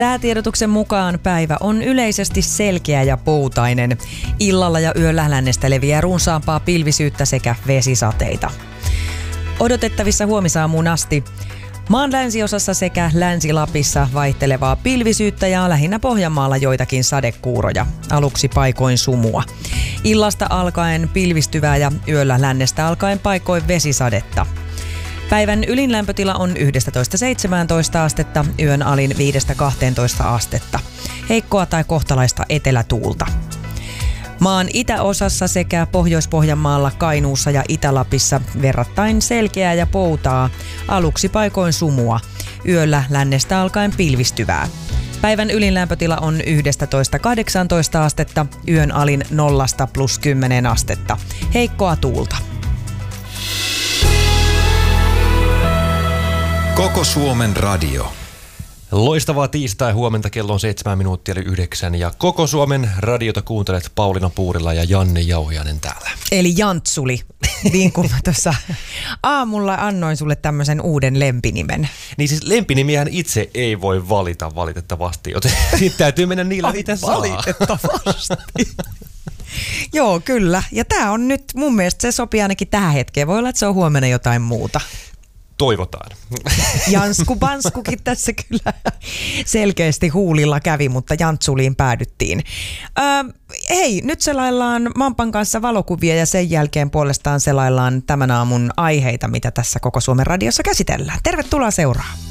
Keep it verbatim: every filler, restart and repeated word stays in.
Säätiedotuksen mukaan päivä on yleisesti selkeä ja poutainen. Illalla ja yöllä lännestä leviää runsaampaa pilvisyyttä sekä vesisateita. Odotettavissa huomisaamuun asti maan länsiosassa sekä Länsi-Lapissa vaihtelevaa pilvisyyttä ja lähinnä Pohjanmaalla joitakin sadekuuroja. Aluksi paikoin sumua. Illasta alkaen pilvistyvää ja yöllä lännestä alkaen paikoin vesisadetta. Päivän ylin lämpötila on yksitoista seitsemäntoista astetta, yön alin viidestä kahteentoista astetta. Heikkoa tai kohtalaista etelätuulta. Maan itäosassa sekä Pohjois-Pohjanmaalla, Kainuussa ja Itä-Lapissa verrattain selkeää ja poutaa, aluksi paikoin sumua. Yöllä lännestä alkaen pilvistyvää. Päivän ylin lämpötila on yksitoista kahdeksantoista astetta, yön alin nollasta plus kymmenen astetta. Heikkoa tuulta. Koko Suomen radio. Loistavaa tiistai, huomenta, kello on seitsemän minuuttia eli yhdeksän ja Koko Suomen radiota kuuntelet Pauliina Puurila ja Janne Jauhiainen täällä. Eli Jantsuli, niin kuin mä tuossa aamulla annoin sulle tämmöisen uuden lempinimen. Niin siis lempinimiään itse ei voi valita valitettavasti, joten siitä täytyy mennä niillä, mitä saa. Valitettavasti. Joo, kyllä. Ja tää on nyt, mun mielestä se sopii ainakin tähän hetkeen. Voi olla, että se on huomenna jotain muuta. Toivotaan. Jansku Panskukin tässä kyllä selkeästi huulilla kävi, mutta Jantsuliin päädyttiin. Öö, hei, nyt selaillaan Mampan kanssa valokuvia ja sen jälkeen puolestaan selaillaan tämän aamun aiheita, mitä tässä Koko Suomen radiossa käsitellään. Tervetuloa seuraan.